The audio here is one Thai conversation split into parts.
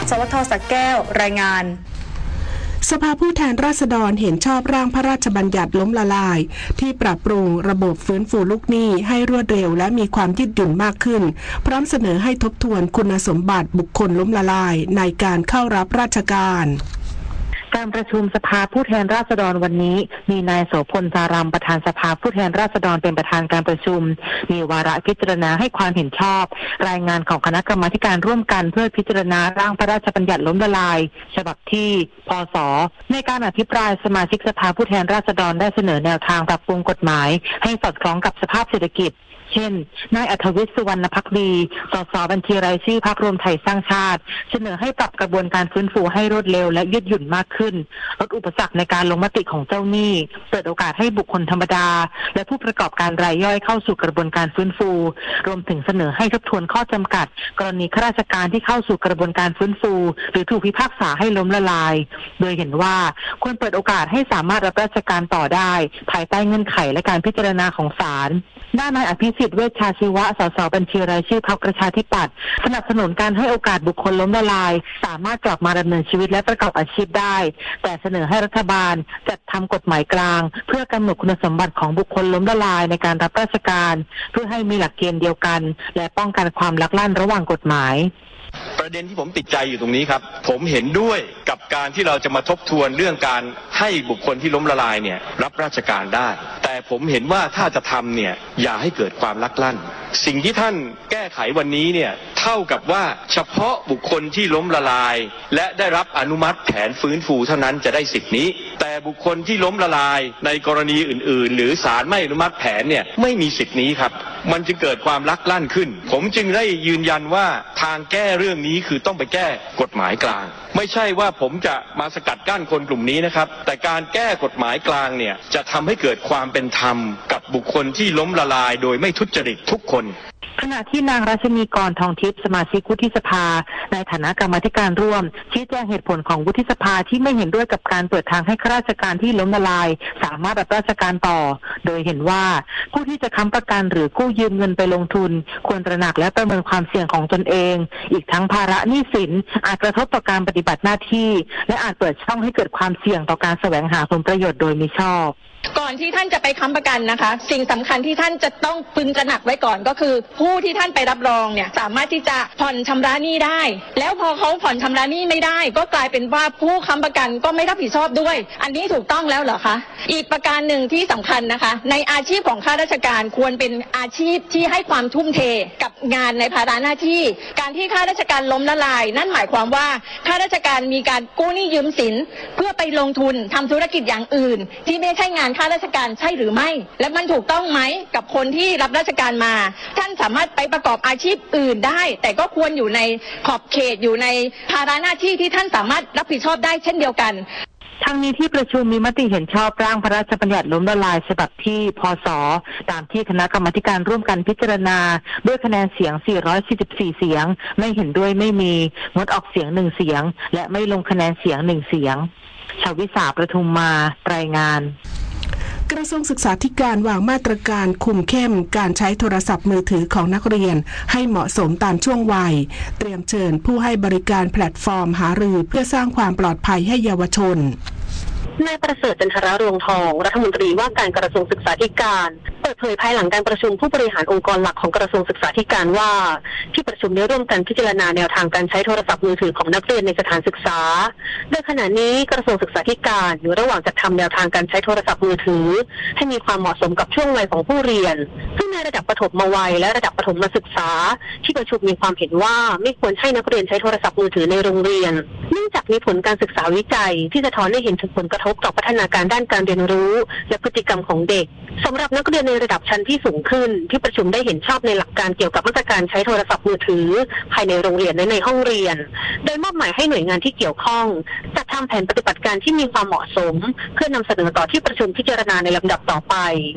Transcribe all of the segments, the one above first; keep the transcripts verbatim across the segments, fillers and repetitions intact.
สวท.สระแก้วรายงานสภาผู้แทนราษฎรเห็นชอบร่างพระราชบัญญัติล้มละลายที่ปรับปรุงระบบฟื้นฟูลูกหนี้ให้รวดเร็วและมีความยืดหยุ่นมากขึ้นพร้อมเสนอให้ทบทวนคุณสมบัติบุคคลล้มละลายในการเข้ารับราชการการประชุมสภาผู้แทนราษฎรวันนี้มีนายโสพล สารัมประธานสภาผู้แทนราษฎรเป็นประธานการประชุมมีวาระพิจารณาให้ความเห็นชอบรายงานของคณะกรรมาธิการร่วมกันเพื่อพิจารณาร่างพระราชบัญญัติล้มละลายฉบับที่พ.ศ.ในการอภิปรายสมาชิกสภาผู้แทนราษฎรได้เสนอแนวทางปรับปรุงกฎหมายให้สอดคล้องกับสภาพเศรษฐกิจเช่นนายอัธวิทย์ สุวรรณภักดี สสบัญชีรายชื่อพรรครวมไทยสร้างชาติเสนอให้ปรับกระบวนการฟื้นฟูให้รวดเร็วและยืดหยุ่นมากขึ้นลดอุปสรรคในการลงมติของเจ้าหนี้เปิดโอกาสให้บุคคลธรรมดาและผู้ประกอบการรายย่อยเข้าสู่กระบวนการฟื้นฟูรวมถึงเสนอให้ทบทวนข้อจำกัดกรณีข้าราชการที่เข้าสู่กระบวนการฟื้นฟูหรือถูกพิพากษาให้ล้มละลายโดยเห็นว่าควรเปิดโอกาสให้สามารถรับราชการต่อได้ภายใต้เงื่อนไขและการพิจารณาของศาลด้านนายอภิสิทธิ์ เวชชาชีวะ สสบัญชีรายชื่อพรรคประชาธิปัตย์สนับสนุนการให้โอกาสบุคคลล้มละลายสามารถกลับมาดำเนินชีวิตและประกอบอาชีพได้แต่เสนอให้รัฐบาลจัดทำกฎหมายกลางเพื่อกำหนดคุณสมบัติของบุคคลล้มละลายในการรับราชการเพื่อให้มีหลักเกณฑ์เดียวกันและป้องกันความลักลั่นระหว่างกฎหมายประเด็นที่ผมติดใจอยู่ตรงนี้ครับผมเห็นด้วยกับการที่เราจะมาทบทวนเรื่องการให้บุคคลที่ล้มละลายเนี่ยรับราชการได้แต่ผมเห็นว่าถ้าจะทำเนี่ยอย่าให้เกิดความลักลั่นสิ่งที่ท่านแก้ไขวันนี้เนี่ยเท่ากับว่าเฉพาะบุคคลที่ล้มละลายและได้รับอนุมัติแผนฟื้นฟูเท่านั้นจะได้สิทธินี้แต่บุคคลที่ล้มละลายในกรณีอื่นๆหรือศาลไม่อนุมัติแผนเนี่ยไม่มีสิทธินี้ครับมันจึงเกิดความลักลั่นขึ้นผมจึงได้ยืนยันว่าทางแก้เรื่องนี้คือต้องไปแก้กฎหมายกลางไม่ใช่ว่าผมจะมาสกัดกั้นคนกลุ่มนี้นะครับแต่การแก้กฎหมายกลางเนี่ยจะทำให้เกิดความเป็นธรรมกับบุคคลที่ล้มละลายโดยไม่ทุจริตทุกคนขณะที่นางรัชนีกรทองทิพย์สมาชิกวุฒิสภาในฐานะกรรมาธิการร่วมชี้แจงเหตุผลของวุฒิสภาที่ไม่เห็นด้วยกับการเปิดทางให้ข้าราชการที่ล้มละลายสามารถรับราชการต่อโดยเห็นว่าผู้ที่จะค้ำประกันหรือกู้ยืมเงินไปลงทุนควรตระหนักและประเมินความเสี่ยงของตนเองอีกทั้งภาระหนี้สินอาจกระทบต่อการปฏิบัติหน้าที่และอาจเปิดช่องให้เกิดความเสี่ยงต่อการแสวงหาผลประโยชน์โดยมิชอบก่อนที่ท่านจะไปค้ำประกันนะคะสิ่งสำคัญที่ท่านจะต้องพึงตระหนักไว้ก่อนก็คือผู้ที่ท่านไปรับรองเนี่ยสามารถที่จะผ่อนชำระหนี้ได้แล้วพอเขาผ่อนชำระหนี้ไม่ได้ก็กลายเป็นว่าผู้ค้ำประกันก็ไม่รับผิดชอบด้วยอันนี้ถูกต้องแล้วเหรอคะอีกประการหนึ่งที่สำคัญนะคะในอาชีพของข้าราชการควรเป็นอาชีพที่ให้ความทุ่มเทกับงานในภาระหน้าที่การที่ข้าราชการล้มละลายนั่นหมายความว่าข้าราชการมีการกู้หนี้ยืมสินเพื่อไปลงทุนทำธุรกิจอย่างอื่นที่ไม่ใช่งานข้าราชการใช่หรือไม่และมันถูกต้องไหมกับคนที่รับราชการมาท่านสามารถไปประกอบอาชีพอื่นได้แต่ก็ควรอยู่ในขอบเขตอยู่ในภาระหน้าที่ที่ท่านสามารถรับผิดชอบได้เช่นเดียวกันทั้งนี้ที่ประชุมมีมติเห็นชอบร่างพระราชบัญญัติล้มละลายฉบับที่พ.ศ.ตามที่คณะกรรมาธิการร่วมกันพิจารณาด้วยคะแนนเสียงสี่ร้อยสี่สิบสี่เสียงไม่เห็นด้วยไม่มีงดออกเสียงหนึ่งเสียงและไม่ลงคะแนนเสียงหนึ่งเสียงชวิสาประทุมมารายงานกระทรวงศึกษาธิการวางมาตรการคุมเข้มการใช้โทรศัพท์มือถือของนักเรียนให้เหมาะสมตามช่วงวัยเตรียมเชิญผู้ให้บริการแพลตฟอร์มหารือเพื่อสร้างความปลอดภัยให้เยาวชนนายประเสริฐจันทรรวงทองรัฐมนตรีว่าการกระทรวงศึกษาธิการเปิดเผยภายหลังการประชุมผู้บริหารองค์กรหลักของกระทรวงศึกษาธิการว่าที่ประชุมได้ร่วมกันพิจารณาแนวทางการใช้โทรศัพท์มือถือของนักเรียนในสถานศึกษาโดยขณะนี้กระทรวงศึกษาธิการอยู่ระหว่างจัดทำแนวทางการใช้โทรศัพท์มือถือให้มีความเหมาะสมกับช่วงวัยของผู้เรียนซึ่งในระดับประถมวัยและระดับประถมศึกษาที่ประชุมมีความเห็นว่าไม่ควรให้นักเรียนใช้โทรศัพท์มือถือในโรงเรียนเนื่องจากมีผลการศึกษาวิจัยที่สะท้อนให้เห็นถึงผลกระทบต่อพัฒนาการด้านการเรียนรู้และพฤติกรรมของเด็กสำหรับนักเรียนในระดับชั้นที่สูงขึ้นที่ประชุมได้เห็นชอบในหลักการเกี่ยวกับมาตรการใช้โทรศัพท์มือถือภายในโรงเรียนและในห้องเรียนโดยมอบหมายให้หน่วยงานที่เกี่ยวข้องจัดทำแผนปฏิบัติการที่มีความเหมาะสมเพื่อนำเสนอต่อที่ประชุมพิจารณาในลำดับต่อไปรัฐ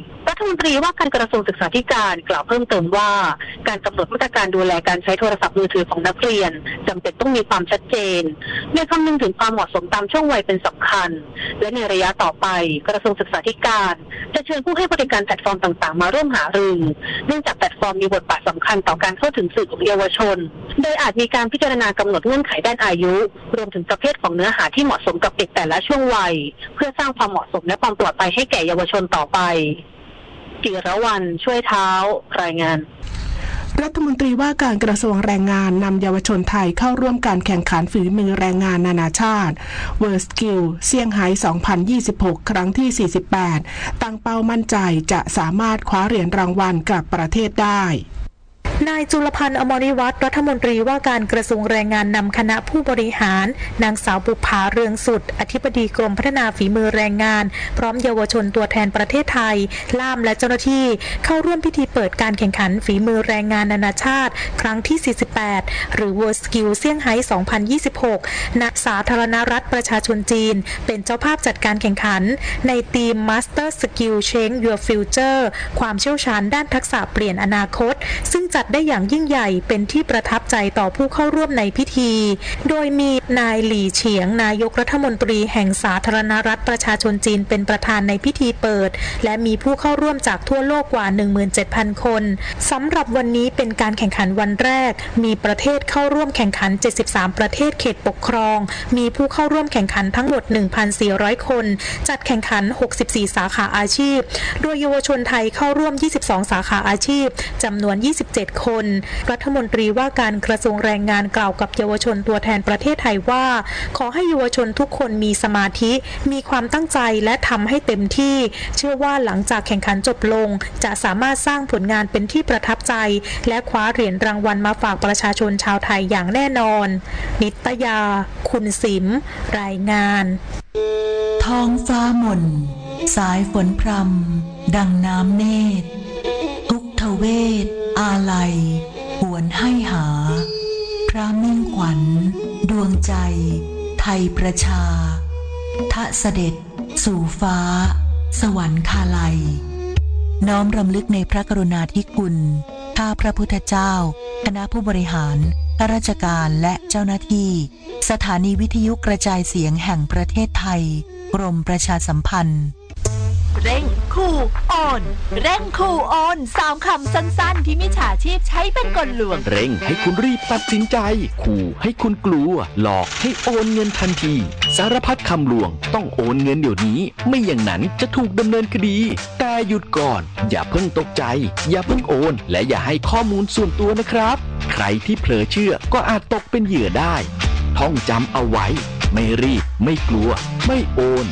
ฐมนตรีว่าการกระทรวงศึกษาธิการกล่าวเพิ่มเติมว่าการกำหนดมาตรการดูแลการใช้โทรศัพท์มือถือของนักเรียนจำเป็นต้องมีความชัดเจนโดยคำนึงถึงความเหมาะสมตามช่วงวัยเป็นสำคัญและในระยะต่อไปกระทรวงศึกษาธิการจะเชิญผู้ให้บริการแพลตฟอร์มต่างๆมาร่วมหารือเนื่องจากแพลตฟอร์มมีบทบาทสำคัญต่อการเข้าถึงสื่อของเยาวชนโดยอาจมีการพิจารณากำหนดเงื่อนไขด้านอายุรวมถึงประเภทของเนื้อหาที่เหมาะสมกับเด็กแต่ละช่วงวัยเพื่อสร้างความเหมาะสมและความปลอดภัยให้แก่เยาวชนต่อไปจิรวรรณช่วยเท้ารายงานรัฐมนตรีว่าการกระทรวงแรงงานนำเยาวชนไทยเข้าร่วมการแข่งขันฝีมือแรงงานนานาชาติ World Skill เซี่ยงไฮ้ สองพันยี่สิบหก ครั้งที่ สี่สิบแปด ตั้งเป้ามั่นใจจะสามารถคว้าเหรียญรางวัลกลับประเทศได้นายจุลพันธ์อมรวัฒน์รัฐมนตรีว่าการกระทรวงแรงงานนำคณะผู้บริหารนางสาวบุภาเรืองสุดอธิบดีกรมพัฒนาฝีมือแรงงานพร้อมเยาวชนตัวแทนประเทศไทยล่ามและเจ้าหน้าที่เข้าร่วมพิธีเปิดการแข่งขันฝีมือแรงงานนานาชาติครั้งที่ สี่สิบแปด หรือ World Skill เซี่ยงไฮ้ สองพันยี่สิบหก ณ สาธารณรัฐประชาชนจีนเป็นเจ้าภาพจัดการแข่งขันในทีม Master Skill Change Your Future ความเชี่ยวชาญด้านทักษะเปลี่ยนอนาคตซึ่งจัดได้อย่างยิ่งใหญ่เป็นที่ประทับใจต่อผู้เข้าร่วมในพิธีโดยมีนายหลี่เฉียงนายกรัฐมนตรีแห่งสาธารณรัฐประชาชนจีนเป็นประธานในพิธีเปิดและมีผู้เข้าร่วมจากทั่วโลกกว่า หนึ่งหมื่นเจ็ดพัน คนสำหรับวันนี้เป็นการแข่งขันวันแรกมีประเทศเข้าร่วมแข่งขันเจ็ดสิบสามประเทศเขตปกครองมีผู้เข้าร่วมแข่งขันทั้งหมด หนึ่งพันสี่ร้อย คนจัดแข่งขันหกสิบสี่สาขาอาชีพโดยเยาวชนไทยเข้าร่วมยี่สิบสองสาขาอาชีพจำนวนยี่สิบเจ็ดคนรัฐมนตรีว่าการกระทรวงแรงงานกล่าวกับเยาวชนตัวแทนประเทศไทยว่าขอให้เยาวชนทุกคนมีสมาธิมีความตั้งใจและทำให้เต็มที่เชื่อว่าหลังจากแข่งขันจบลงจะสามารถสร้างผลงานเป็นที่ประทับใจและคว้าเหรียญรางวัลมาฝากประชาชนชาวไทยอย่างแน่นอนนิตยาคุณสิมรายงานท้องฟ้าหม่นสายฝนพรำดังน้ำเนตรทุกทเวทอาลัยหวนให้หาพระมิ่งขวัญดวงใจไทยประชาทะเสด็จสู่ฟ้าสวรรคาลัยน้อมรำลึกในพระกรุณาธิคุณข้าพระพุทธเจ้าคณะผู้บริหารข้าราชการและเจ้าหน้าที่สถานีวิทยุกระจายเสียงแห่งประเทศไทยกรมประชาสัมพันธ์เร่งคูโอนเร่งคูโอนสามคำสั้นๆที่มิจฉาชีพใช้เป็นกลลวงเร่งให้คุณรีบตัดสินใจขู่ให้คุณกลัวหลอกให้โอนเงินทันทีสารพัดคำลวงต้องโอนเงินเดี๋ยวนี้ไม่อย่างนั้นจะถูกดำเนินคดีแต่หยุดก่อนอย่าเพิ่งตกใจอย่าเพิ่งโอนและอย่าให้ข้อมูลส่วนตัวนะครับใครที่เผลอเชื่อก็อาจตกเป็นเหยื่อได้ท่องจำเอาไว้ไม่รีบไม่กลัวไม่โอน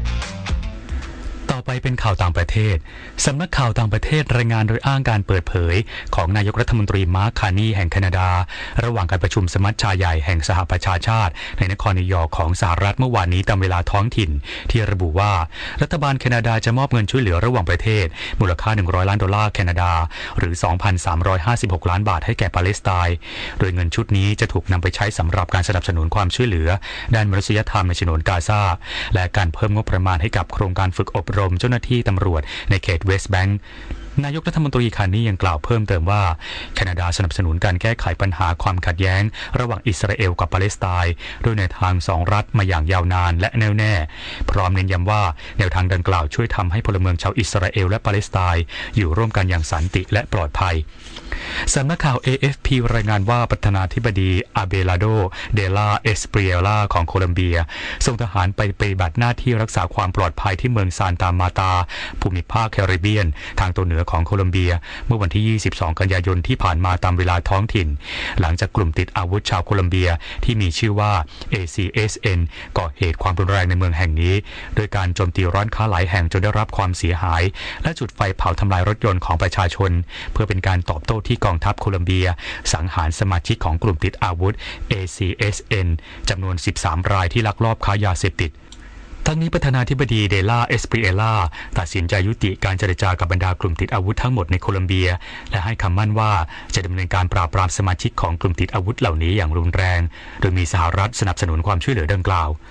ต่อไปเป็นข่าวต่างประเทศสำนักข่าวต่างประเทศรายงานโดยอ้างการเปิดเผยของนายกรัฐมนตรีมาร์ค คาร์นีแห่งแคนาดาระหว่างการประชุมสมัชชาใหญ่แห่งสหประชาชาติในนครนิวยอร์กของสหรัฐเมื่อวานนี้ตามเวลาท้องถิ่นที่ระบุว่ารัฐบาลแคนาดาจะมอบเงินช่วยเหลือระหว่างประเทศมูลค่าหนึ่งร้อยล้านดอลลาร์แคนาดาหรือ สองพันสามร้อยห้าสิบหก ล้านบาทให้แก่ปาเลสไตน์โดยเงินชุดนี้จะถูกนำไปใช้สำหรับการสนับสนุนความช่วยเหลือด้านมนุษยธรรมในฉนวนกาซาและการเพิ่มงบประมาณให้กับโครงการฝึกอบรมเจ้าหน้าที่ตำรวจในเขตเวสต์แบงก์นายกรัฐมนตรีคาร์นียังกล่าวเพิ่มเติมว่าแคนาดาสนับสนุนการแก้ไขปัญหาความขัดแย้งระหว่างอิสราเอลกับปาเลสไตน์โดยในทางสองรัฐมาอย่างยาวนานและแน่วแน่พร้อมเน้นย้ำว่าแนวทางดังกล่าวช่วยทำให้พลเมืองชาวอิสราเอลและปาเลสไตน์อยู่ร่วมกันอย่างสันติและปลอดภัยสำนักข่าว เอ เอฟ พี รายงานว่าประธานาธิบดีอาเบลาโดเดลาเอสเปรียลาของโคลัมเบียส่งทหารไปปฏิบัติหน้าที่รักษาความปลอดภัยที่เมืองซานตามาตาภูมิภาคแคริบเบียนทางตอนเหนือของโคลัมเบียเมื่อวันที่ยี่สิบสองกันยายนที่ผ่านมาตามเวลาท้องถิ่นหลังจากกลุ่มติดอาวุธชาวโคลัมเบียที่มีชื่อว่า เอ ซี เอส เอ็น ก่อเหตุความรุนแรงในเมืองแห่งนี้โดยการโจมตีร้านค้าหลายแห่งจนได้รับความเสียหายและจุดไฟเผาทำลายรถยนต์ของประชาชนเพื่อเป็นการตอบโต้ที่กองทัพโคลัมเบียสังหารสมาชิกของกลุ่มติดอาวุธ เอ ซี เอส เอ็น จำนวนสิบสามรายที่ลักลอบค้ายาเสพติดทั้งนี้ประธานาธิบดีเดลาเอสเปรียลาตัดสินใจยุติการเจรจากับบรรดากลุ่มติดอาวุธทั้งหมดในโคลัมเบียและให้คำมั่นว่าจะดำเนินการปราบปรามสมาชิกของกลุ่มติดอาวุธเหล่านี้อย่างรุนแรงโดยมีสหรัฐสนับสนุนความช่วยเหลือดังกล่าว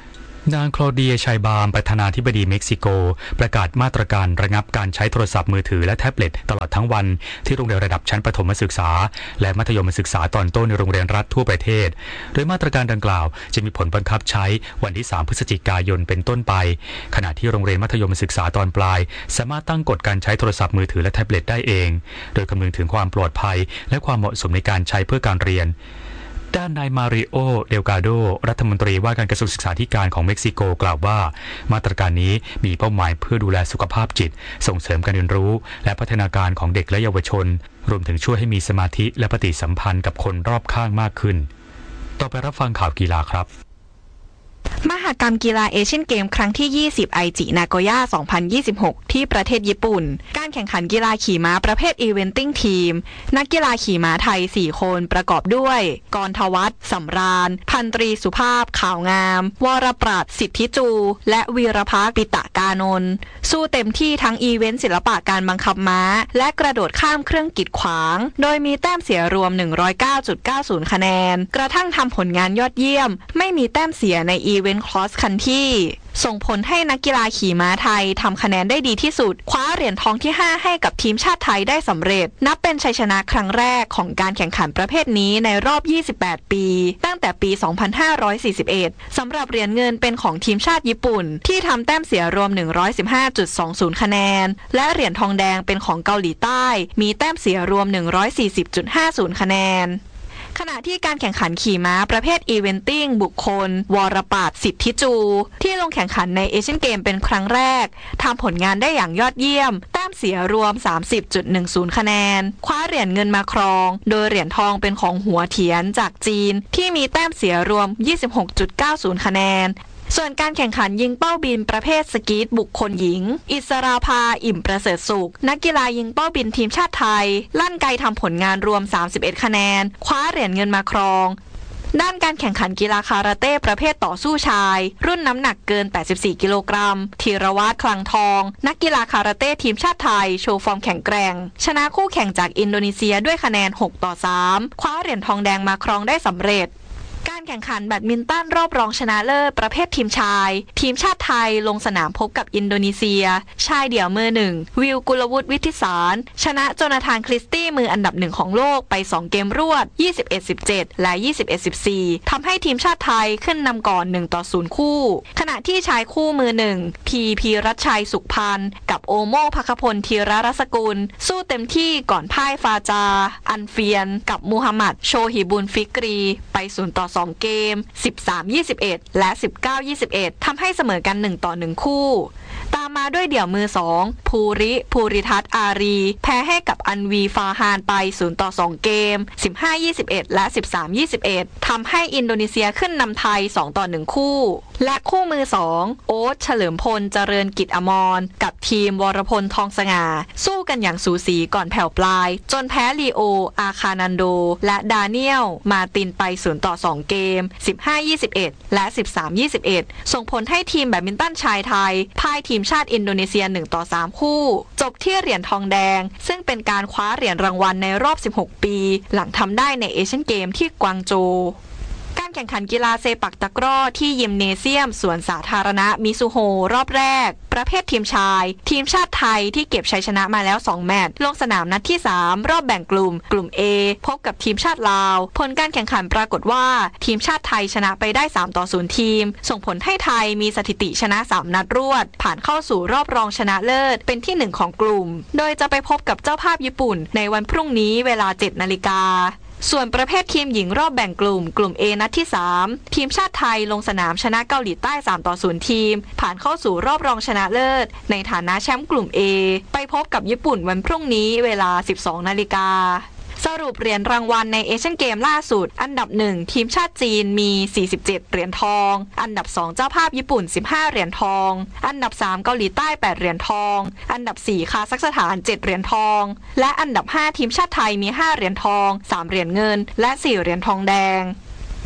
นางคลอเดียชัยบามประธานาธิบดีเม็กซิโกประกาศมาตรการระงับการใช้โทรศัพท์มือถือและแท็บเล็ตตลอดทั้งวันที่โรงเรียนระดับชั้นประถมศึกษาและมัธยมศึกษาตอนต้นในโรงเรียนรัฐทั่วประเทศโดยมาตรการดังกล่าวจะมีผลบังคับใช้วันที่สามพฤศจิกายนเป็นต้นไปขณะที่โรงเรียนมัธยมศึกษาตอนปลายสามารถตั้งกฎการใช้โทรศัพท์มือถือและแท็บเล็ตได้เองโดยคำนึงถึงความปลอดภัยและความเหมาะสมในการใช้เพื่อการเรียนด้านนายมาริโอเดลกาโดรัฐมนตรีว่าการกระทรวงศึกษาธิการของเม็กซิโกกล่าวว่ามาตรการนี้มีเป้าหมายเพื่อดูแลสุขภาพจิตส่งเสริมการเรียนรู้และพัฒนาการของเด็กและเยาวชนรวมถึงช่วยให้มีสมาธิและปฏิสัมพันธ์กับคนรอบข้างมากขึ้นต่อไปรับฟังข่าวกีฬาครับมหกรรมกีฬาเอเชียนเกมครั้งที่ยี่สิบไอจินาโกย่าสองพันยี่สิบหกที่ประเทศญี่ปุ่นการแข่งขันกีฬาขี่ม้าประเภทอีเวนติ้งทีมนักกีฬาขี่ม้าไทยสี่คนประกอบด้วยกรทวัฒน์สำราญพันตรีสุภาพขาวงามวรปราดสิทธิจูและวีรพักษ์ปิตะกานนท์สู้เต็มที่ทั้งอีเวนต์ศิลปะการบังคับม้าและกระโดดข้ามเครื่องกีดขวางโดยมีแต้มเสียรวม หนึ่งร้อยเก้าจุดเก้าศูนย์ คะแนนกระทั่งทำผลงานยอดเยี่ยมไม่มีแต้มเสียในอีเวนต์คลอสคันที่ส่งผลให้นักกีฬาขี่ม้าไทยทำคะแนนได้ดีที่สุดคว้าเหรียญทองที่ห้าให้กับทีมชาติไทยได้สำเร็จนับเป็นชัยชนะครั้งแรกของการแข่งขันประเภทนี้ในรอบยี่สิบแปดปีตั้งแต่ปีสองพันห้าร้อยสี่สิบเอ็ดสำหรับเหรียญเงินเป็นของทีมชาติญี่ปุ่นที่ทำแต้มเสียรวม หนึ่งร้อยสิบห้าจุดสองศูนย์ คะแนนและเหรียญทองแดงเป็นของเกาหลีใต้มีแต้มเสียรวม หนึ่งร้อยสี่สิบจุดห้าศูนย์ คะแนนขณะที่การแข่งขันขี่ม้าประเภทอีเวนติ้งบุคคลวรปราดสิทธิจูที่ลงแข่งขันในเอเชียนเกมเป็นครั้งแรกทำผลงานได้อย่างยอดเยี่ยมแต้มเสียรวม สามสิบจุดหนึ่งศูนย์ คะแนนคว้าเหรียญเงินมาครองโดยเหรียญทองเป็นของหัวเถียนจากจีนที่มีแต้มเสียรวม ยี่สิบหกจุดเก้าศูนย์ คะแนนส่วนการแข่งขันยิงเป้าบินประเภทสกีตบุคคลหญิงอิสราภาอิ่มประเสริฐสุขนักกีฬายิงเป้าบินทีมชาติไทยลั่นไกทำผลงานรวมสามสิบเอ็ดคะแนนคว้าเหรียญเงินมาครองด้านการแข่งขันกีฬาคาราเต้ประเภทต่อสู้ชายรุ่นน้ำหนักเกินแปดสิบสี่กิโลกรัมธีรวัฒน์คลังทองนักกีฬาคาราเต้ทีมชาติไทยโชว์ฟอร์มแข็งแกร่งชนะคู่แข่งจากอินโดนีเซียด้วยคะแนนหกต่อสามคว้าเหรียญทองแดงมาครองได้สำเร็จการแข่งขันแบดมินตันรอบรองชนะเลิศประเภททีมชายทีมชาติไทยลงสนามพบกับอินโดนีเซียชายเดี่ยวมือหนึ่งวิวกุลวุฒิวิทิสารชนะโจนาธานคริสตี้มืออันดับหนึ่งของโลกไปสองเกมรวด ยี่สิบเอ็ด สิบเจ็ด และ ยี่สิบเอ็ด สิบสี่ ทำให้ทีมชาติไทยขึ้นนำก่อนหนึ่งต่อศูนย์คู่ขณะที่ชายคู่มือหนึ่งพีพีรัชชัยสุขพันธ์กับโอโม่ภคพลธีรรัศกุลสู้เต็มที่ก่อนพ่ายฟาจาอันเฟียนกับมูฮัมหมัดโชฮิบุลฟิกรีไปศูนย์ต่อสองเกมสิบสาม ยี่สิบเอ็ด และ สิบเก้า ยี่สิบเอ็ด ทำให้เสมอกันหนึ่งต่อหนึ่งคู่ตามมาด้วยเดี่ยวมือสองภูริภูริทัศน์อารีแพ้ให้กับอันวีฟาฮานไปศูนย์ต่อสองเกมสิบห้า ยี่สิบเอ็ด และ สิบสาม ยี่สิบเอ็ด ทำให้อินโดนีเซียขึ้นนำไทยสองต่อหนึ่งคู่และคู่มือสองโอ๊ตเฉลิมพลเจริญกิจอมรกับทีมวรพลทองสง่าสู้กันอย่างสูสีก่อนแผ่วปลายจนแพ้ลีโออาคานันโดและดาเนียลมาตินไปศูนย์ต่อสองเกมสิบห้า ยี่สิบเอ็ด และ สิบสาม ยี่สิบเอ็ด ส่งผลให้ทีมแบดมินตันชายไทยพ่ายทีมชาติอินโดนีเซียหนึ่งต่อสามคู่จบที่เหรียญทองแดงซึ่งเป็นการคว้าเหรียญรางวัลในรอบสิบหกปีหลังทำได้ในเอเชียนเกมที่กวางโจวการแข่งขันกีฬาเซปักตะกร้อที่ยิมเนเซียมสวนสาธารณะมิซูโฮรอบแรกประเภททีมชายทีมชาติไทยที่เก็บชัยชนะมาแล้วสองแมตช์ลงสนามนัดที่สามรอบแบ่งกลุ่มกลุ่ม A พบกับทีมชาติลาวผลการแข่งขันปรากฏว่าทีมชาติไทยชนะไปได้สามต่อศูนย์ทีมส่งผลให้ไทยมีสถิติชนะสามนัดรวดผ่านเข้าสู่รอบรองชนะเลิศเป็นที่หนึ่งของกลุ่มโดยจะไปพบกับเจ้าภาพญี่ปุ่นในวันพรุ่งนี้เวลา เจ็ดนาฬิกาส่วนประเภททีมหญิงรอบแบ่งกลุ่มกลุ่ม A นัดที่สามทีมชาติไทยลงสนามชนะเกาหลีใต้สามต่อศูนย์ทีมผ่านเข้าสู่รอบรองชนะเลิศในฐานะแชมป์กลุ่ม A ไปพบกับญี่ปุ่นวันพรุ่งนี้เวลา สิบสองนาฬิกาสรุปเหรียญรางวัลในเอเชียนเกมล่าสุดอันดับหนึ่งทีมชาติจีนมีสี่สิบเจ็ดเหรียญทองอันดับสองเจ้าภาพญี่ปุ่นสิบห้าเหรียญทองอันดับสามเกาหลีใต้แปดเหรียญทองอันดับสี่คาซัคสถานเจ็ดเหรียญทองและอันดับห้าทีมชาติไทยมีห้าเหรียญทองสามเหรียญเงินและสี่เหรียญทองแดง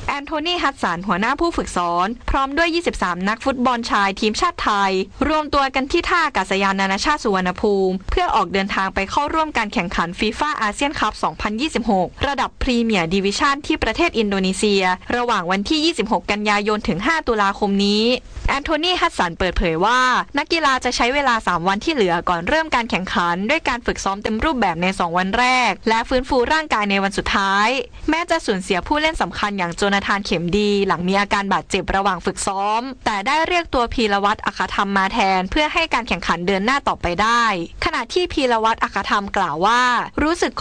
แอนโทนีฮัดสันหัวหน้าผู้ฝึกสอนพร้อมด้วยยี่สิบสามนักฟุตบอลชายทีมชาติไทยรวมตัวกันที่ท่าอากาศยานนานาชาติสุวรรณภูมิเพื่อออกเดินทางไปเข้าร่วมการแข่งขันฟีฟ่าอาเซียนคัพ สองพันยี่สิบหก ระดับพรีเมียร์ดิวิชั่นที่ประเทศอินโดนีเซียระหว่างวันที่ ยี่สิบหก กันยายนถึง ห้า ตุลาคมนี้แอนโทนีฮัดสันเปิดเผยว่านักกีฬาจะใช้เวลาสามวันที่เหลือก่อนเริ่มการแข่งขันด้วยการฝึกซ้อมเต็มรูปแบบในสองวันแรกและฟื้นฟูร่างกายในวันสุดท้ายแม้จะสูญเสียผู้เล่นสำคัญอย่างโจนาธานเข็มดีหลังมีอาการบาดเจ็บระหว่างฝึกซ้อมแต่ได้เรียกตัวพีรวัตรอัครธรรมมาแทนเพื่อให้การแข่งขันเดินหน้าต่อไปได้ขณะที่พีรวัตรอัครธรรมกล่าวว่ารู้สึก